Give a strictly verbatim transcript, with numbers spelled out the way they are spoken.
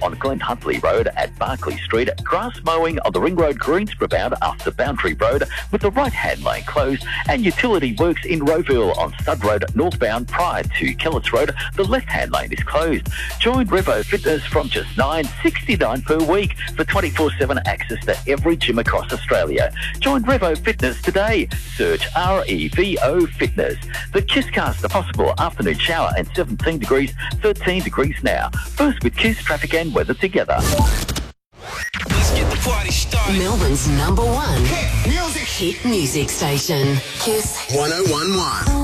on Glen Huntley Road at Barclay Street, grass mowing on the Ring Road Greensboro bound after Boundary Road with the right-hand lane closed, and utility works in Rowville on Stud Road northbound prior to Kellis Road. The left-hand lane is closed. Join Revo Fitness from just nine dollars sixty-nine per week for twenty-four seven access to every gym across Australia. Join Revo Fitness today. Search R E V O Fitness. The Kisscast, the possible afternoon shower and seventeen degrees, thirteen degrees now. First with Kiss traffic and weather together. Let's get the party started. Melbourne's number one Hit music. hit music station. Kiss one oh one point one.